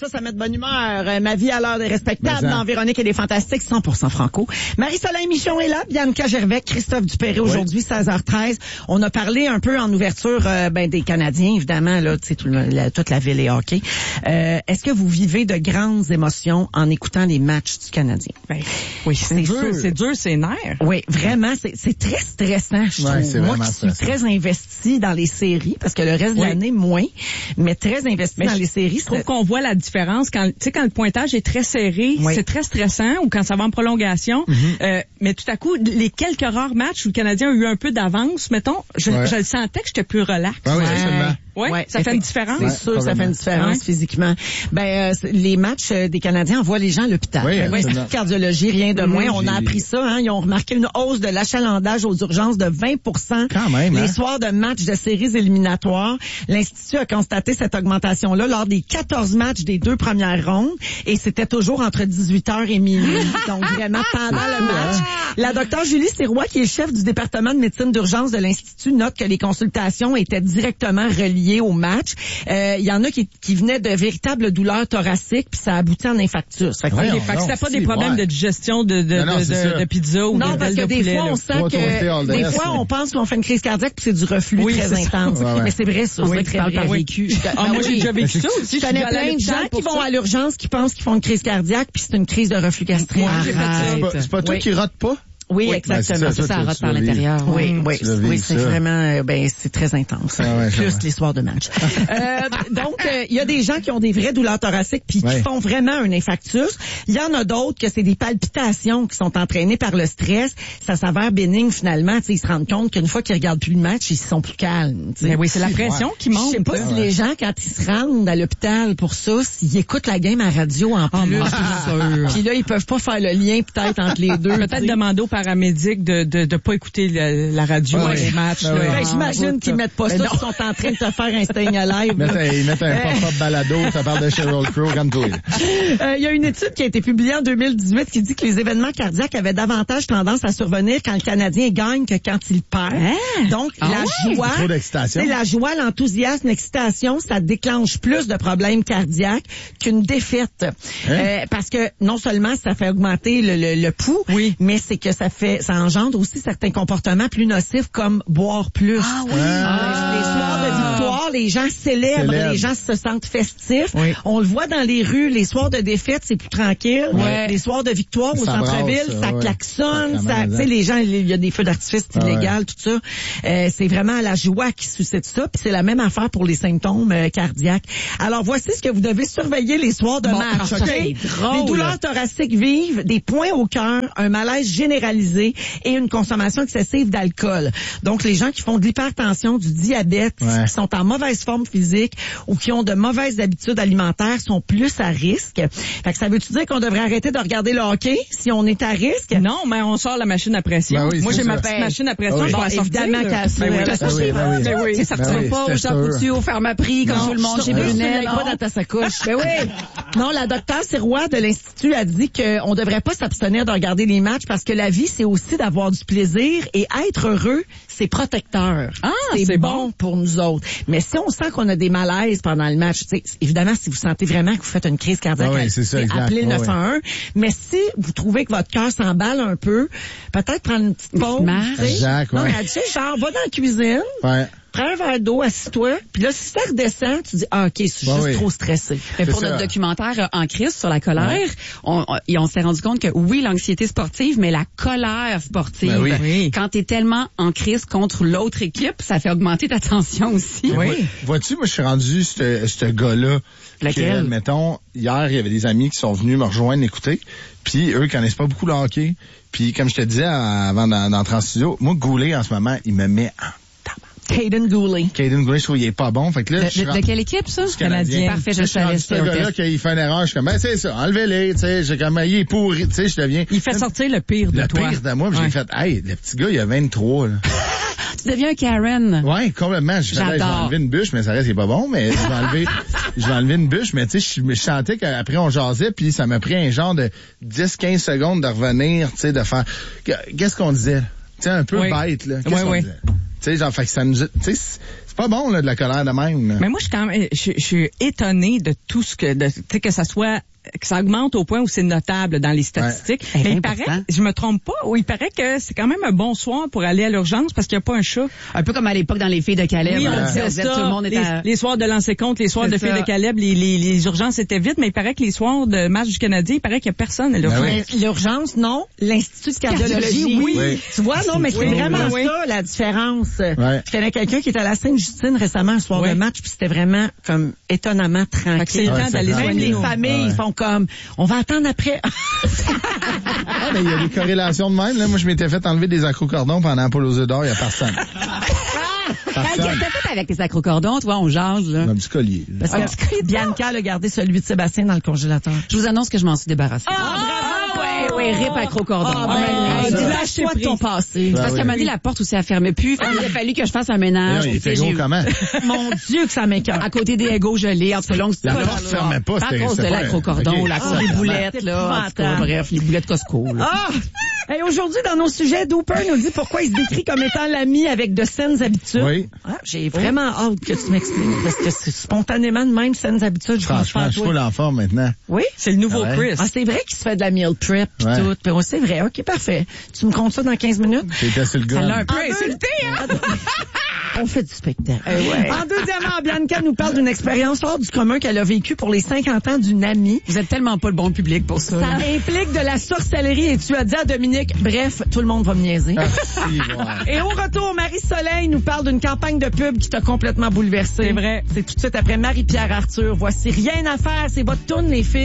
ça met de bonne humeur. Ma vie à l'heure des respectables dans Véronique et les Fantastiques, 100% franco. Marie-Soleil Michon est là, Bianca Gervais, Christophe Dupéré aujourd'hui, 16h13. On a parlé un peu en ouverture des Canadiens, évidemment, là, tu sais, toute la ville est hockey. Est-ce que vous vivez de grandes émotions en écoutant les matchs du Canadien? Oui, c'est dur, c'est nerf. Oui, vraiment, c'est très stressant, je trouve. Moi qui suis très investie dans les séries, parce que le reste de l'année, moins, mais très investie dans les séries. Je trouve qu'on voit la différence quand le pointage est très serré, c'est très stressant, ou quand ça va en prolongation. Mais tout à coup, les quelques rares matchs où le Canadien a eu un peu d'avance, mettons, je le sentais que j'étais plus relax. Ça fait une différence. C'est sûr, ça fait une différence physiquement. Les matchs des Canadiens envoient les gens à l'hôpital. Cardiologie, rien de moins. On a appris ça. Hein. Ils ont remarqué une hausse de l'achalandage aux urgences de 20% quand même, les soirs de matchs de séries éliminatoires. L'Institut a constaté cette augmentation-là lors des 14 matchs des 2 premières rondes et c'était toujours entre 18h et minuit. Donc vraiment pendant le match. La docteure Julie Sirois, qui est chef du département de médecine d'urgence de l'Institut, note que les consultations étaient directement reliées au match. Il y en a qui venaient de véritables douleurs thoraciques puis ça aboutit en infarctus. C'était pas des problèmes de digestion de pizza ou non, parce que des fois, on sent que des fois, on pense qu'on fait une crise cardiaque puis c'est du reflux très intense. Mais c'est vrai, ça. C'est très vrai. Vécu. Moi, j'ai déjà vécu ça aussi. Je connais plein de gens qui vont à l'urgence qui pensent qu'ils font une crise cardiaque puis c'est une crise de reflux gastrique. C'est pas toi qui rate pas? Oui, exactement. Ça rote par l'intérieur. Oui, c'est vraiment, c'est très intense. Plus les soirs de match. Donc, il y a des gens qui ont des vraies douleurs thoraciques puis qui font vraiment un infarctus. Il y en a d'autres que c'est des palpitations qui sont entraînées par le stress. Ça s'avère bénigne finalement. Ils se rendent compte qu'une fois qu'ils regardent plus le match, ils sont plus calmes. Mais oui, c'est la pression qui monte. Je sais pas si les gens, quand ils se rendent à l'hôpital pour ça, s'ils écoutent la game à radio en plus. Puis là, ils peuvent pas faire le lien peut-être entre les deux. Peut-être demander aux paramédics de pas écouter la radio les matchs. J'imagine qu'ils mettent pas ça, ils sont en train de te faire un Staying Alive. Ils mettent un pop-up balado, ça parle de Sheryl Crow, comme toi. Il y a une étude qui a été publiée en 2018 qui dit que les événements cardiaques avaient davantage tendance à survenir quand le Canadien gagne que quand il perd. Donc, la joie, l'enthousiasme, l'excitation, ça déclenche plus de problèmes cardiaques qu'une défaite. Parce que non seulement ça fait augmenter le pouls, mais c'est que ça engendre aussi certains comportements plus nocifs comme boire plus. Les soirs de victoire, les gens célèbrent, les gens se sentent festifs. On le voit dans les rues, les soirs de défaite, c'est plus tranquille. Les soirs de victoire au centre-ville, ça klaxonne, les gens, il y a des feux d'artifice illégaux, tout ça. C'est vraiment la joie qui suscite ça, puis c'est la même affaire pour les symptômes cardiaques. Alors voici ce que vous devez surveiller les soirs de match. Des douleurs thoraciques vives, des points au cœur, un malaise généralisé et une consommation excessive d'alcool. Donc, les gens qui font de l'hypertension, du diabète, qui sont en mauvaise forme physique ou qui ont de mauvaises habitudes alimentaires sont plus à risque. Fait que ça veut-tu dire qu'on devrait arrêter de regarder le hockey si on est à risque? Non, mais on sort la machine à pression. Moi, j'ai ma petite machine à pression. Je vais évidemment qu'à ça ne pas au Jean Coutu, au Pharmaprix, comme tout le monde chez Brunet. Pas dans ta sacoche. Non, la docteure Sirois de l'Institut a dit qu'on devrait pas s'abstenir de regarder les matchs parce que la vie, c'est aussi d'avoir du plaisir et être heureux, c'est protecteur. C'est bon pour nous autres. Mais si on sent qu'on a des malaises pendant le match, évidemment, si vous sentez vraiment que vous faites une crise cardiaque, appelez le 911. Mais si vous trouvez que votre cœur s'emballe un peu, peut-être prendre une petite pause. Genre, va dans la cuisine. Prends un verre d'eau, assis-toi, puis là, si ça redescend, tu dis, OK, je suis juste trop stressé. Mais pour notre documentaire En crise sur la colère, on s'est rendu compte que oui, l'anxiété sportive, mais la colère sportive, quand t'es tellement en crise contre l'autre équipe, ça fait augmenter ta tension aussi. Vois-tu, moi, je suis rendu ce gars-là. Lequel? Mettons, hier, il y avait des amis qui sont venus me rejoindre, écouter, puis eux, ils connaissent pas beaucoup le hockey. Puis, comme je te disais avant d'entrer en studio, moi, Goulet, en ce moment, il me met en Caden Goulet, je trouve qu'il est pas bon. Fait que là, de quelle équipe, ça? Canadien. Parfait, je savais. Ce gars-là, quand il fait une erreur, je suis comme, c'est ça, enlevez-les, tu sais, il est pourri, tu sais, je deviens... Il fait sortir le pire de toi. Le pire de moi, j'ai fait, le petit gars, il a 23, là. Tu deviens un Karen. Ouais, complètement. Je vais enlever une bûche, mais ça reste, c'est pas bon, mais je vais enlever une bûche, mais tu sais, je sentais qu'après on jasait, puis ça m'a pris un genre de 10-15 secondes de revenir, tu sais, de faire, qu'est-ce qu'on disait? Tu sais, un peu bête, là. Qu'est-ce qu'on disait? Tu sais, genre, fait que ça nous, tu sais, c'est pas bon, là, de la colère de même. Là. Mais moi, je suis étonnée de tout ce que, tu sais, que ça soit, que ça augmente au point où c'est notable dans les statistiques. Ouais. Mais il paraît, je me trompe pas, il paraît que c'est quand même un bon soir pour aller à l'urgence parce qu'il n'y a pas un chat. Un peu comme à l'époque dans les filles de Caleb. Oui, on disait ça. Tout le monde les soirs de lancer compte, les soirs de filles de Caleb, les urgences étaient vides, mais il paraît que les soirs de match du Canadien, il paraît qu'il n'y a personne à l'urgence. Ben oui. L'urgence, non. L'Institut de cardiologie, oui. Tu vois, non, mais c'est vraiment ça, la différence. Je connais quelqu'un qui était à la Sainte-Justine récemment, un soir de match, puis c'était vraiment comme étonnamment tranquille. C'est le temps d'aller même les familles, ils font comme, on va attendre après. Mais il y a des corrélations de même. Là, moi, je m'étais fait enlever des acrocordons pendant Paul aux œufs d'or, il n'y a personne. Qu'est-ce que t'as fait avec tes acrocordons, toi, on jase, là? Un petit collier. Parce que Bianca a gardé celui de Sébastien dans le congélateur. Je vous annonce que je m'en suis débarrassée. Oui, rip acrocordon. Lâche-toi de ton passé. Parce qu'à un moment donné, la porte aussi a fermé plus. Il a fallu que je fasse un ménage. Il était gros comment? Mon Dieu que ça m'écoeure. À côté des égaux gelés, entre longues la porte fermait pas, c'était à cause de l'acrocordon, la cause des boulettes, là. Bref, les boulettes Costco, là. Et aujourd'hui, dans nos sujets, Dooper nous dit pourquoi il se décrit comme étant l'ami avec de saines habitudes. Oui. J'ai vraiment hâte que tu m'expliques. Parce que c'est spontanément de même, saines habitudes. Franchement, je suis full en forme maintenant. Oui? C'est le nouveau Chris. C'est vrai qu'il se fait de la meal prep pis tout. Puis c'est vrai. OK, parfait. Tu me comptes ça dans 15 minutes? J'étais sur le gars. Ça l'a un peu insulté, hein? On fait du spectacle. En deuxièmement, Bianca nous parle d'une expérience hors du commun qu'elle a vécue pour les 50 ans d'une amie. Vous êtes tellement pas le bon public pour ça. Ça implique de la sorcellerie et tu as dit à Dominique, bref, tout le monde va me niaiser. Et au retour, Marie-Soleil nous parle d'une campagne de pub qui t'a complètement bouleversé. C'est vrai. C'est tout de suite après Marie-Pierre Arthur. Voici Rien à faire, c'est votre tourne, les filles.